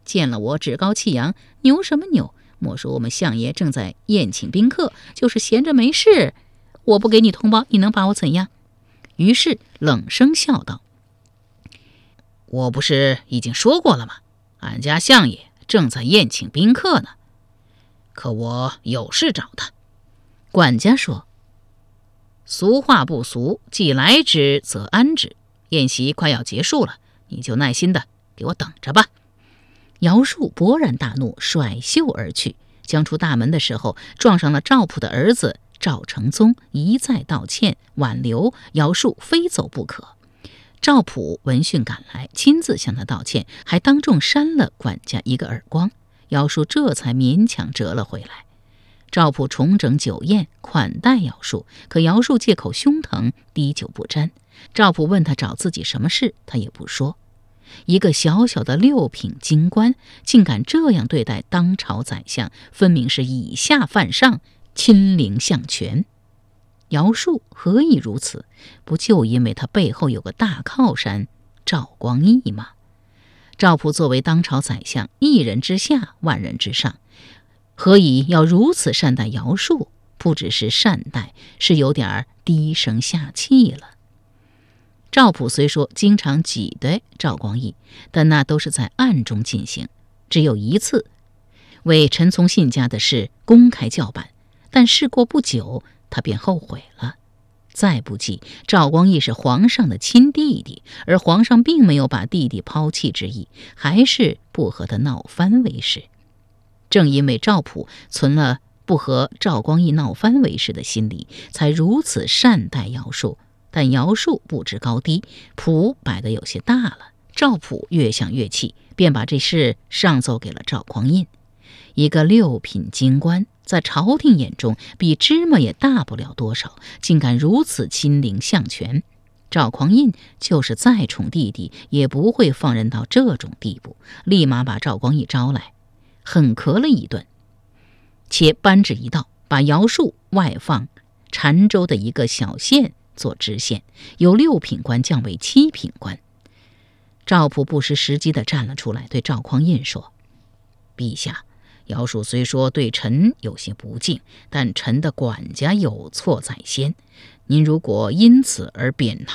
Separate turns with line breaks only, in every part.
见了我趾高气扬，牛什么牛？莫说我们相爷正在宴请宾客，就是闲着没事，我不给你通报，你能把我怎样？于是冷声笑道：我不是已经说过了吗？俺家相爷正在宴请宾客呢，可我有事找他。管家说：俗话不俗，既来之则安之，宴席快要结束了，你就耐心的给我等着吧。姚树勃然大怒，甩袖而去。将出大门的时候，撞上了赵普的儿子赵承宗，一再道歉挽留，姚树非走不可。赵普闻讯赶来，亲自向他道歉，还当众扇了管家一个耳光。姚树这才勉强折了回来。赵普重整酒宴，款待姚树，可姚树借口胸疼，滴酒不沾。赵普问他找自己什么事，他也不说。一个小小的6品京官，竟敢这样对待当朝宰相，分明是以下犯上，亲临相权。姚树何以如此？不就因为他背后有个大靠山赵光义吗？赵普作为当朝宰相，1人之下万人之上，何以要如此善待姚树？不只是善待，是有点低声下气了。赵普虽说经常挤兑赵光义，但那都是在暗中进行。只有一次，为陈从信家的事公开叫板，但事过不久，他便后悔了。再不济，赵光义是皇上的亲弟弟，而皇上并没有把弟弟抛弃之意，还是不和他闹翻为实。正因为赵普存了不和赵光义闹翻为实的心理，才如此善待姚树。但姚树不知高低，谱摆得有些大了。赵普越想越气，便把这事上奏给了赵匡胤。一个6品京官，在朝廷眼中比芝麻也大不了多少，竟敢如此亲临相权。赵匡胤就是再宠弟弟，也不会放任到这种地步，立马把赵光义招来，狠咳了一顿，且颁旨一道，把姚树外放澶州的一个小县做知县，由6品官降为7品官。赵普不失时机地站了出来，对赵匡胤说：陛下，姚树虽说对臣有些不敬，但臣的管家有错在先，您如果因此而贬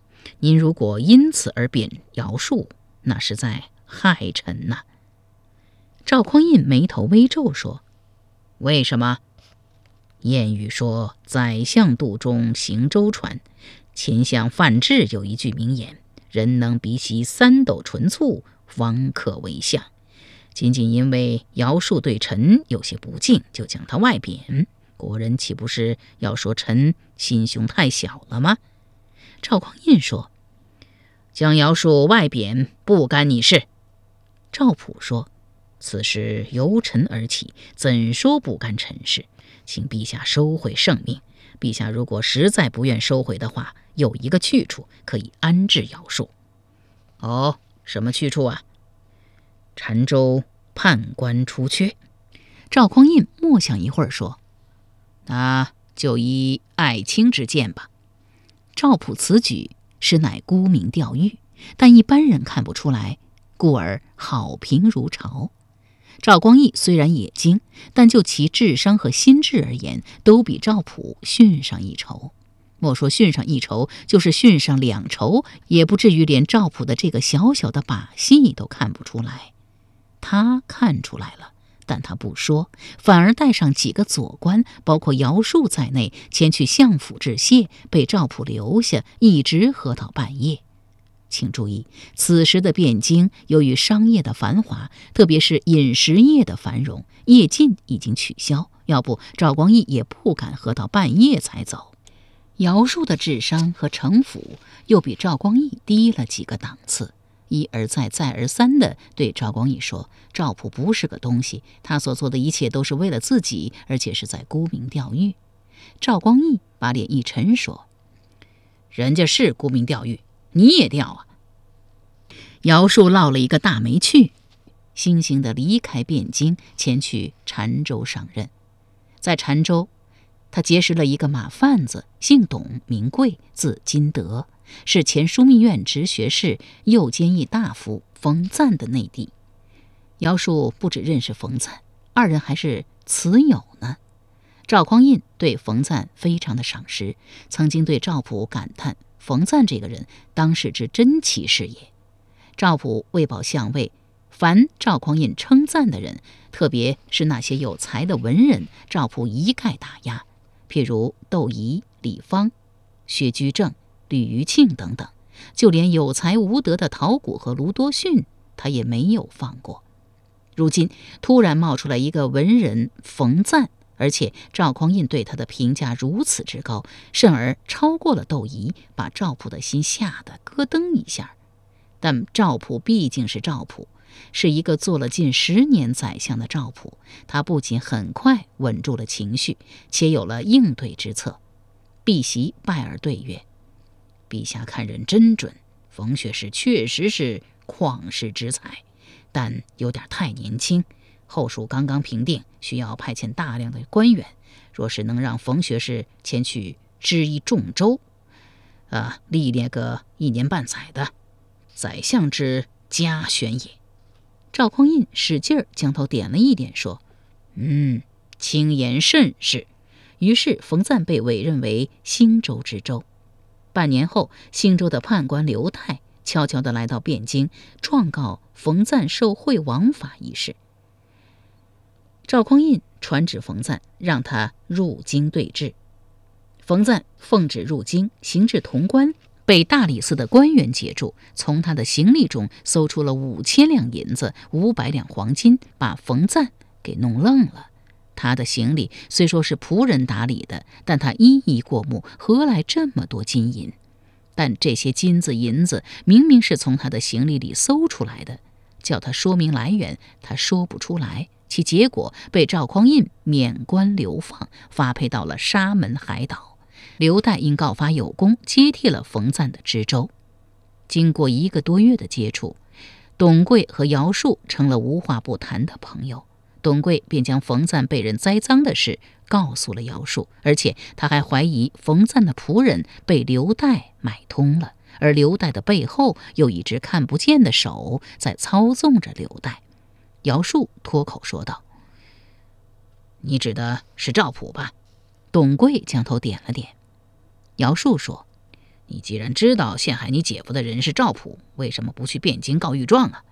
姚树，那是在害臣呐。赵匡胤眉头微皱说：为什么？谚语说宰相肚中行舟船，前相范质有一句名言：人能鼻息3斗纯醋，方可为相。仅仅因为姚树对臣有些不敬，就将他外贬，国人岂不是要说臣心胸太小了吗？赵匡胤说：将姚树外贬不干你事。赵普说：此事由臣而起，怎说不干臣事？请陛下收回圣命。陛下如果实在不愿收回的话，有一个去处可以安置姚树。哦，什么去处啊？澶州判官出缺。赵匡胤默想一会儿说：那就依爱卿之见吧。赵普此举实乃沽名钓誉，但一般人看不出来，故而好评如潮。赵光义虽然也精，但就其智商和心智而言，都比赵普逊上一筹。莫说逊上一筹，就是逊上2筹，也不至于连赵普的这个小小的把戏都看不出来。他看出来了，但他不说，反而带上几个左官，包括姚树在内，前去相府致谢，被赵普留下，一直喝到半夜。请注意，此时的汴京由于商业的繁华，特别是饮食业的繁荣，夜禁已经取消，要不赵光义也不敢喝到半夜才走。姚树的智商和城府又比赵光义低了几个档次，一而再再而三地对赵光义说，赵普不是个东西，他所做的一切都是为了自己，而且是在沽名钓誉。赵光义把脸一沉说：人家是沽名钓誉，你也钓啊。姚树落了一个大没趣，悻悻地离开汴京，前去澶州上任。在澶州，他结识了一个马贩子，姓董名贵，字金德，是前枢密院直学士，右监议大夫冯赞的内弟。 姚树不只认识冯赞，二人还是词友呢。赵匡胤对冯赞非常的赏识，曾经对赵普感叹冯赞这个人当世之真奇士也。赵普为保相位，凡赵匡胤称赞的人，特别是那些有才的文人，赵普一概打压，譬如窦仪、李方、薛居正、吕余庆等等，就连有才无德的陶谷和卢多逊，他也没有放过。如今突然冒出来一个文人冯赞，而且赵匡胤对他的评价如此之高，甚而超过了窦仪，把赵普的心吓得咯噔一下。但赵普毕竟是赵普，是一个做了近10年宰相的赵普，他不仅很快稳住了情绪，且有了应对之策。碧玺拜而对曰：陛下看人真准，冯学士确实是旷世之才，但有点太年轻，后蜀刚刚平定，需要派遣大量的官员，若是能让冯学士前去知一众州，历练个1年半载的，宰相之嘉选也。赵匡胤使劲儿将头点了一点，说：轻言甚是。于是冯赞被委任为兴州知州。半年后，兴州的判官刘岱悄悄地来到汴京，状告冯赞受贿枉法一事。赵匡胤传旨冯赞，让他入京对质。冯赞奉旨入京，行至潼关，被大理寺的官员截住，从他的行李中搜出了5000两银子、500两黄金，把冯赞给弄愣了。他的行李虽说是仆人打理的，但他一一过目，何来这么多金银？但这些金子银子明明是从他的行李里搜出来的，叫他说明来源，他说不出来。其结果被赵匡胤免官流放，发配到了沙门海岛。刘岱因告发有功，接替了冯赞的知州。经过1个多月的接触，董贵和姚树成了无话不谈的朋友。董贵便将冯赞被人栽赃的事告诉了姚树，而且他还怀疑冯赞的仆人被刘岱买通了，而刘岱的背后有一只看不见的手在操纵着刘岱。姚树脱口说道：你指的是赵普吧？董贵将头点了点。姚树说：你既然知道陷害你姐夫的人是赵普，为什么不去汴京告御状啊？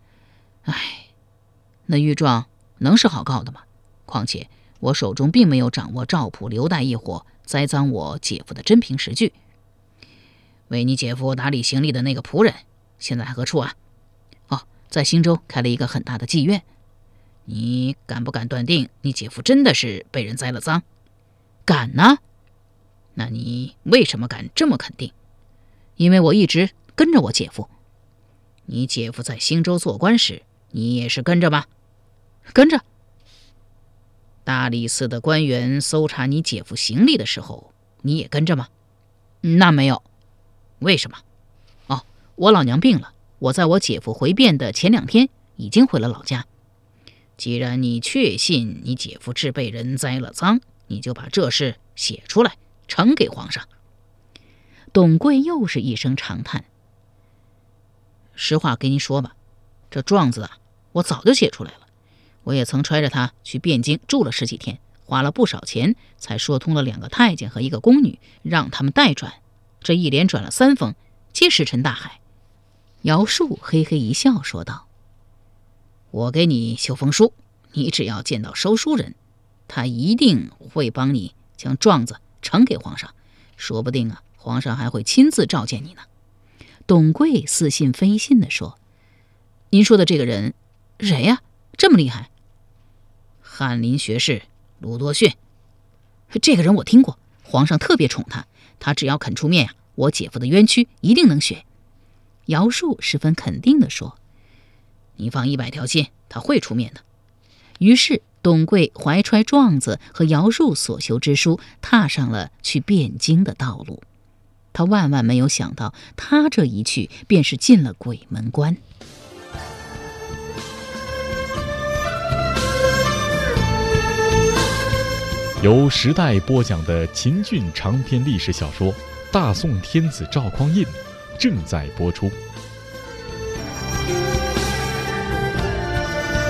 那御状能是好告的吗？况且我手中并没有掌握赵普、刘岱一伙栽赃我姐夫的真凭实据。为你姐夫打理行李的那个仆人现在何处啊？在兴州开了一个很大的妓院。你敢不敢断定你姐夫真的是被人栽了赃？敢啊。那你为什么敢这么肯定？因为我一直跟着我姐夫。你姐夫在兴州做官时，你也是跟着吧？跟着。大理寺的官员搜查你姐夫行李的时候，你也跟着吗？那没有。为什么？我老娘病了，我在我姐夫回汴的前2天已经回了老家。既然你确信你姐夫是被人栽了赃，你就把这事写出来呈给皇上。董贵又是一声长叹。实话跟您说吧，这状子我早就写出来了。我也曾揣着他去汴京住了10几天，花了不少钱才说通了2个太监和1个宫女，让他们代转。这一连转了3封，皆石沉大海。姚树嘿嘿一笑说道：我给你修封书，你只要见到收书人，他一定会帮你将状子呈给皇上，说不定皇上还会亲自召见你呢。董贵似信非信地说：您说的这个人谁呀？这么厉害？翰林学士鲁多逊。这个人我听过，皇上特别宠他，他只要肯出面我姐夫的冤屈一定能雪。姚树十分肯定地说：你放100条心，他会出面的。于是董贵怀揣状子和姚树所修之书，踏上了去汴京的道路。他万万没有想到，他这一去便是进了鬼门关。
由时代播讲的秦俊长篇历史小说《大宋天子赵匡胤》正在播出。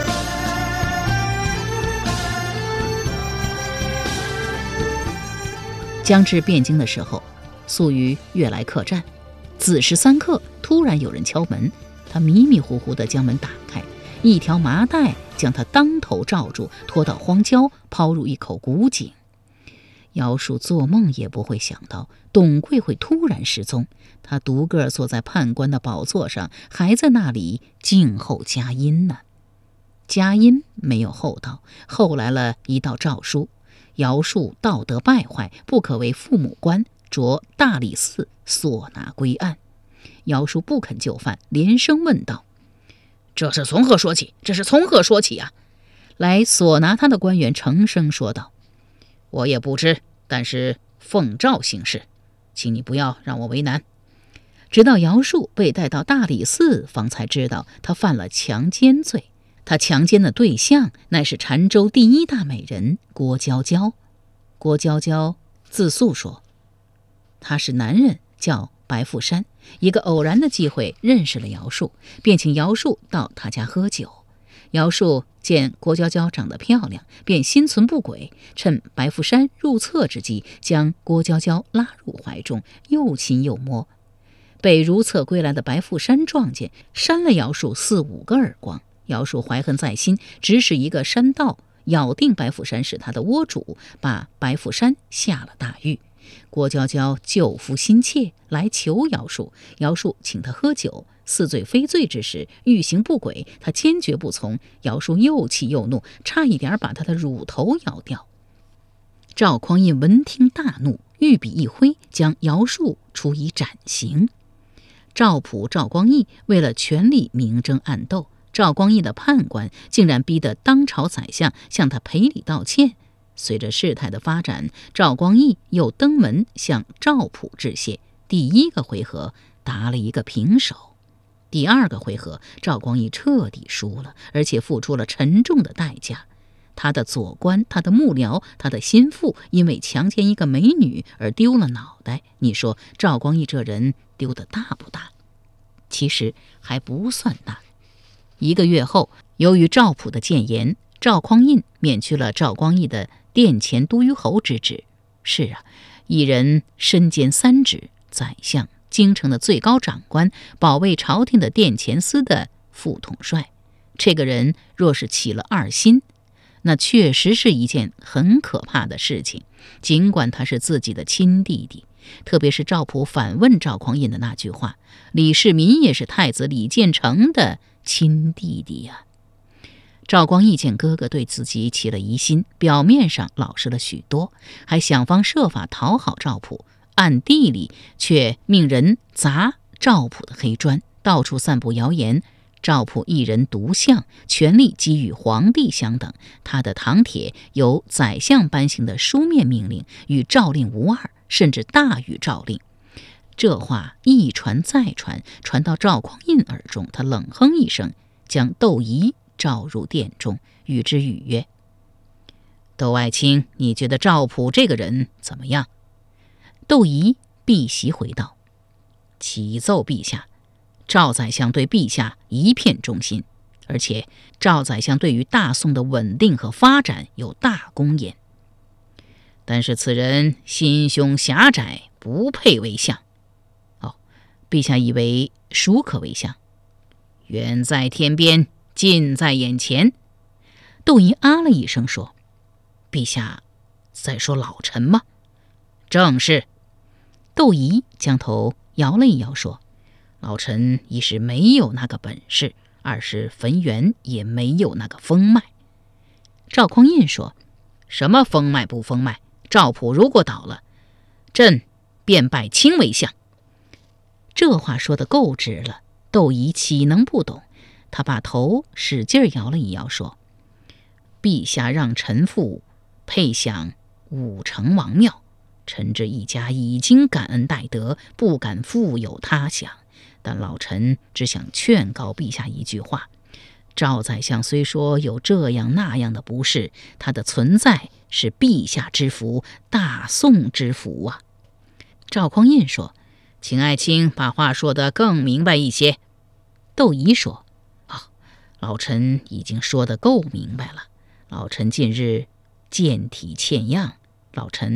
将至汴京的时候，宿于悦来客栈，子时3刻，突然有人敲门，他迷迷糊糊地将门打开，一条麻袋将他当头罩住，拖到荒郊，抛入一口古井。姚树做梦也不会想到董贵会突然失踪，他独个坐在判官的宝座上，还在那里静候佳音呢。佳音没有候到，后来了一道诏书，姚树道德败坏，不可为父母官，着大理寺所拿归案。姚树不肯就范，连声问道：这是从何说起？这是从何说起啊？来所拿他的官员成声说道：我也不知，但是奉诏行事，请你不要让我为难。直到姚树被带到大理寺，方才知道他犯了强奸罪。他强奸的对象乃是澶州第1大美人郭娇娇。郭娇娇自诉说，他是男人，叫白富山，一个偶然的机会认识了姚树，便请姚树到他家喝酒。姚树见郭娇娇长得漂亮，便心存不轨，趁白富山入厕之机，将郭娇娇拉入怀中，又亲又摸。被如厕归来的白富山撞见，扇了姚树4、5个耳光。姚树怀恨在心，指使一个山盗咬定白富山是他的窝主，把白富山下了大狱。郭娇娇救夫心切，来求姚树，姚树请他喝酒，似醉非醉之时，欲行不轨，他坚决不从。姚树又气又怒，差一点把他的乳头咬掉。赵匡胤闻听大怒，御笔一挥，将姚树处以斩刑。赵普、赵光义为了权力明争暗斗，赵光义的判官竟然逼得当朝宰相向他赔礼道歉。随着事态的发展，赵光义又登门向赵普致谢。第1个回合打了一个平手。第2个回合，赵光义彻底输了，而且付出了沉重的代价。他的左官、他的幕僚、他的心腹因为强奸一个美女而丢了脑袋。你说赵光义这人丢得大不大？其实还不算大。1个月后，由于赵普的谏言，赵匡胤免去了赵光义的殿前都虞侯之职。是啊，一人身兼3职，宰相、京城的最高长官、保卫朝廷的殿前司的副统帅。这个人若是起了2心，那确实是一件很可怕的事情。尽管他是自己的亲弟弟，特别是赵普反问赵匡胤的那句话，李世民也是太子李建成的亲弟弟呀。赵光义见哥哥对自己起了疑心，表面上老实了许多，还想方设法讨好赵普，暗地里却命人砸赵普的黑砖，到处散布谣言。赵普一人独相，权力给予皇帝相等，他的堂帖有宰相颁行的书面命令，与诏令无二，甚至大于诏令。这话一传再传，传到赵匡胤耳中，他冷哼一声，将窦仪召入殿中，与之语曰：窦爱卿，你觉得赵普这个人怎么样？窦仪避席回道：启奏陛下，赵宰相对陛下一片忠心，而且赵宰相对于大宋的稳定和发展有大功言。但是此人心胸狭窄，不配为相。陛下以为孰可为相？远在天边，近在眼前。窦仪啊了一声说：陛下在说老臣吗？正是。窦仪将头摇了一摇说：老臣一是没有那个本事，二是汾源也没有那个风脉。赵匡胤说：什么风脉不风脉？赵普如果倒了，朕便拜卿为相。这话说得够直了，窦仪岂能不懂？他把头使劲摇了一摇说：陛下让臣父配享武成王庙，臣这一家已经感恩戴德，不敢负有他想。但老臣只想劝告陛下一句话，赵宰相虽说有这样那样的不是，他的存在是陛下之福，大宋之福啊。赵匡胤说：请爱卿把话说得更明白一些。窦仪说：老臣已经说得够明白了。老臣近日健体欠样，老臣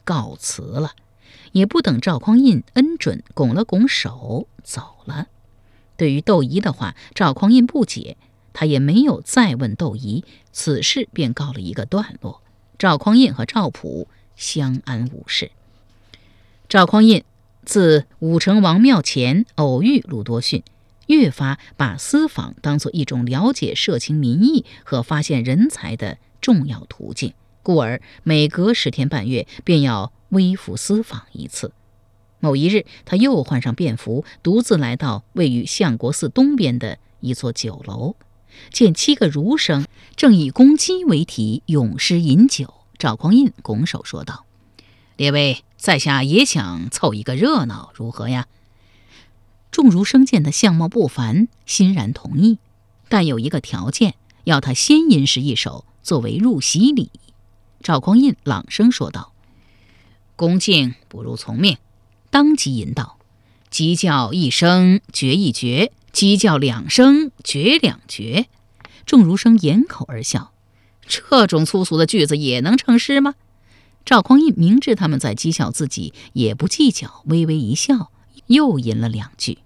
告辞了，也不等赵匡胤恩准，拱了拱手走了。对于窦仪的话，赵匡胤不解，他也没有再问窦仪，此事便告了一个段落。赵匡胤和赵普相安无事。赵匡胤自武成王庙前偶遇陆多逊，越发把私访当作一种了解社情民意和发现人才的重要途径，故而每隔10天半月便要微服私访一次。某一日，他又换上便服，独自来到位于相国寺东边的一座酒楼，见7个儒生正以公鸡为题咏诗饮酒。赵匡胤拱手说道：“列位，在下也想凑一个热闹，如何呀？”众儒生见他相貌不凡，欣然同意，但有一个条件，要他先吟诗一首作为入席礼。赵匡胤朗声说道：“恭敬不如从命。”当即吟道：“鸡叫一声绝一绝，鸡叫2声绝2绝。”众儒生掩口而笑，这种粗俗的句子也能成诗吗？赵匡胤明知他们在讥笑自己，也不计较，微微一笑，又吟了2句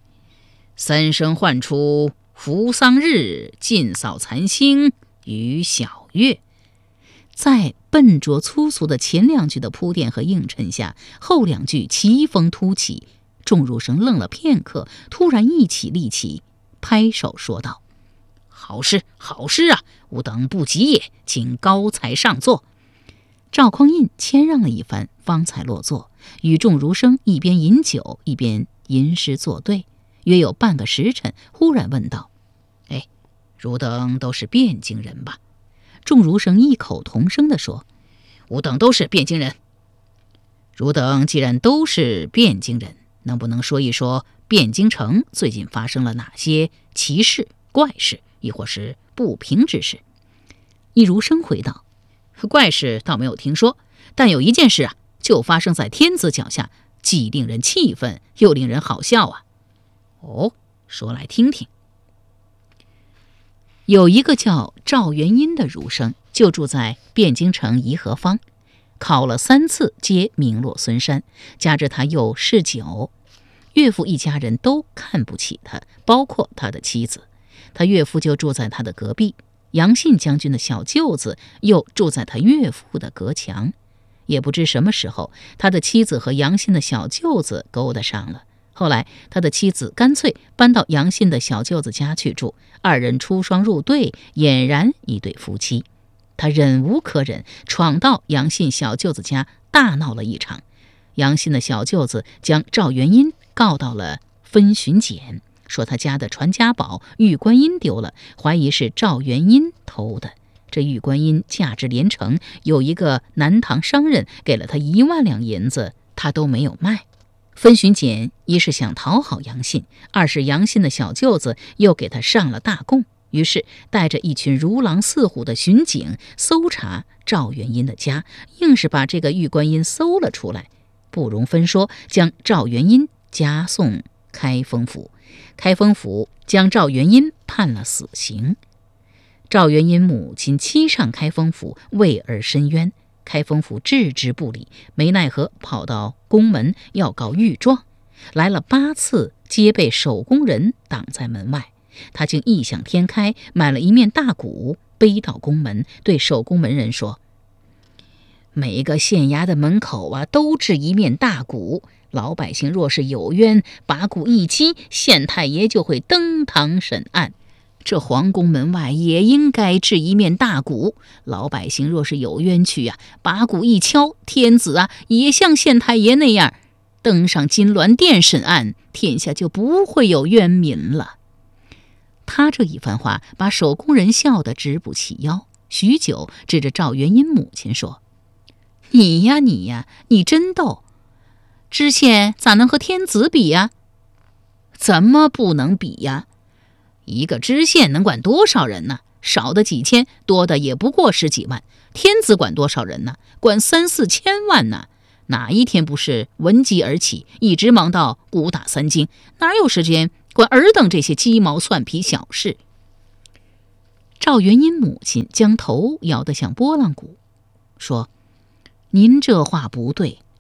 ：“3声唤出扶桑日，尽扫残星于晓月。”在笨拙粗俗的前2句的铺垫和映衬下，后2句奇峰突起，众儒生愣了片刻，突然一起立起，拍手说道：“好诗，好诗啊！吾等不及也，请高才上座。”赵匡胤谦让了一番，方才落座，与众儒生一边饮酒一边吟诗作对。约有半个时辰，忽然问道：“哎，汝等都是汴京人吧？”众儒生异口同声地说：“吾等都是汴京人。”“汝等既然都是汴京人，能不能说一说汴京城最近发生了哪些奇事、怪事，亦或是不平之事？”一儒生回道：“怪事倒没有听说，但有一件事啊，就发生在天子脚下，既令人气愤，又令人好笑啊。”“哦，说来听听。”有一个叫赵元殷的儒生，就住在汴京城颐和坊，考了3次皆名落孙山，加之他又嗜酒，岳父一家人都看不起他，包括他的妻子。他岳父就住在他的隔壁，杨信将军的小舅子又住在他岳父的隔墙。也不知什么时候，他的妻子和杨信的小舅子勾搭上了。后来他的妻子干脆搬到杨信的小舅子家去住，2人出双入对，俨然一对夫妻。他忍无可忍，闯到杨信小舅子家大闹了一场。杨信的小舅子将赵元殷告到了分巡检，说他家的传家宝玉观音丢了，怀疑是赵元殷偷的。这玉观音价值连城，有一个南唐商人给了他1万两银子，他都没有卖。分巡检一是想讨好杨信，二是杨信的小舅子又给他上了大供，于是带着一群如狼似虎的巡警搜查赵元殷的家，硬是把这个玉观音搜了出来，不容分说，将赵元殷押送开封府。开封府将赵元殷判了死刑。赵元殷母亲妻上开封府为儿申冤，开封府置之不理，没奈何跑到宫门要告御状，来了8次，皆被守宫人挡在门外。他竟异想天开，买了一面大鼓，背到宫门，对守宫门人说：“每一个县衙的门口啊，都置一面大鼓，老百姓若是有冤，把鼓一击，县太爷就会登堂审案。这皇宫门外也应该置一面大鼓，老百姓若是有冤屈啊，把鼓一敲，天子啊也像县太爷那样登上金銮殿审案，天下就不会有冤民了。”他这一番话把守宫人笑得直不起腰，许久指着赵元殷母亲说：“你呀，你真逗，知县咋能和天子比呀？”“怎么不能比呀？一个知县能管多少人呢？少的几千，多的也不过10几万。天子管多少人呢？管3、4千万呢。哪一天不是闻鸡而起，一直忙到鼓打3更，哪有时间管尔等这些鸡毛蒜皮小事？”赵元殷母亲将头摇得像拨浪鼓，说：“您这话不对，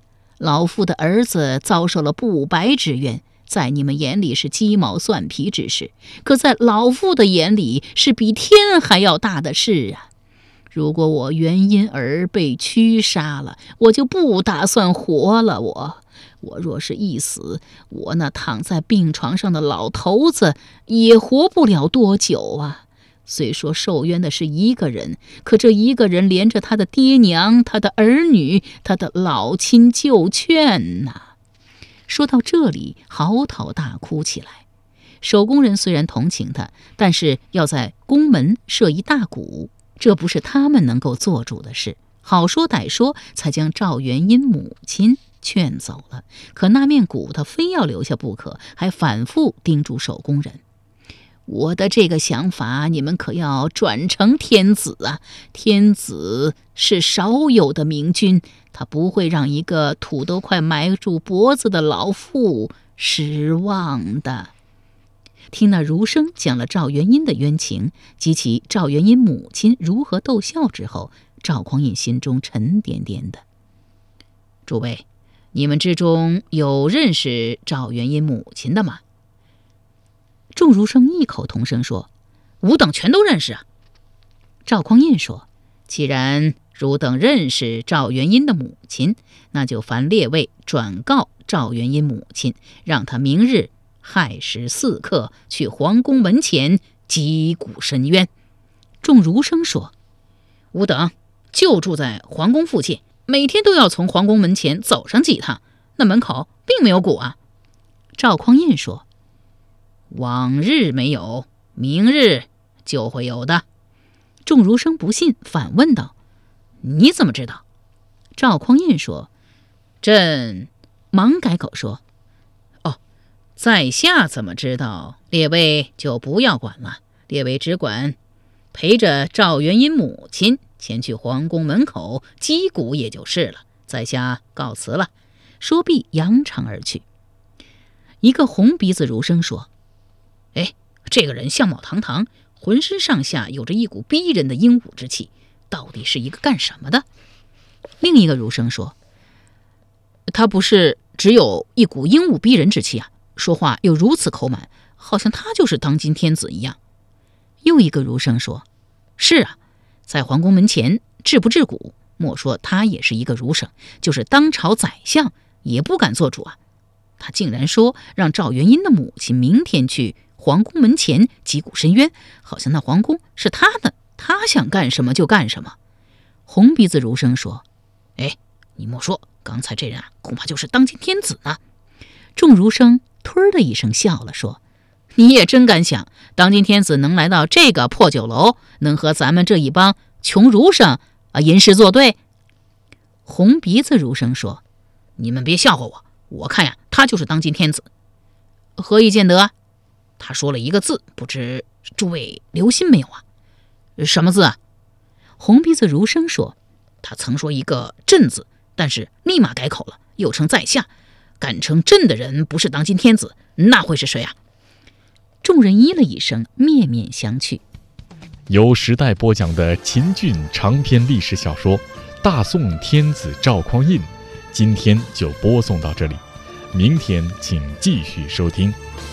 老妇的儿子遭受了不白之冤，在你们眼里是鸡毛蒜皮之事，可在老妇的眼里是比天还要大的事啊！如果我原因儿被驱杀了，我就不打算活了。我若是一死，我那躺在病床上的老头子也活不了多久啊！虽说受冤的是一个人，可这一个人连着他的爹娘、他的儿女、他的老亲旧眷呐！说到这里，嚎啕大哭起来。守宫人虽然同情他，但是要在宫门设一大鼓，这不是他们能够做主的事。好说歹说，才将赵元英母亲劝走了。可那面鼓他非要留下不可，还反复叮嘱守宫人：我的这个想法，你们可要转成天子啊！天子是少有的明君，他不会让一个土都快埋住脖子的老妇失望的。听那儒生讲了赵元英的冤情及其赵元英母亲如何逗笑之后，赵匡胤心中沉甸甸的。诸位，你们之中有认识赵元英母亲的吗？众儒生异口同声说：吾等全都认识啊。赵匡胤说：既然汝等认识赵元英的母亲，那就烦列位转告赵元英母亲，让他明日亥时4刻去皇宫门前击鼓申冤。众儒生说：吾等就住在皇宫附近，每天都要从皇宫门前走上几趟，那门口并没有鼓啊。赵匡胤说：往日没有，明日就会有的。众儒生不信，反问道：你怎么知道？赵匡胤说：朕忙改口说：在下怎么知道？列位就不要管了，列位只管陪着赵元英母亲前去皇宫门口击鼓也就是了。在下告辞了。说毕扬长而去。一个红鼻子儒生说：这个人相貌堂堂，浑身上下有着一股逼人的英武之气，到底是一个干什么的？另一个儒生说：他不是只有一股英武逼人之气啊，说话又如此口满，好像他就是当今天子一样。又一个儒生说：是啊，在皇宫门前制不制鼓，莫说他也是一个儒生，就是当朝宰相也不敢做主啊。他竟然说让赵元英的母亲明天去皇宫门前击鼓申冤，好像那皇宫是他的，他想干什么就干什么。红鼻子儒生说：你莫说，刚才这人恐怕就是当今天子呢。众儒生吞的一声笑了，说：你也真敢想，当今天子能来到这个破酒楼，能和咱们这一帮穷儒生吟诗作对？红鼻子儒生说：你们别笑话我，我看呀，他就是当今天子。何以见得啊？他说了一个字，不知诸位留心没有啊？什么字啊？红鼻子儒生说：他曾说一个朕字，但是立马改口了，又称在下。敢称朕的人不是当今天子，那会是谁啊？众人咦了一声，面面相觑。
由时代播讲的秦俊长篇历史小说《大宋天子赵匡胤》，今天就播送到这里，明天请继续收听。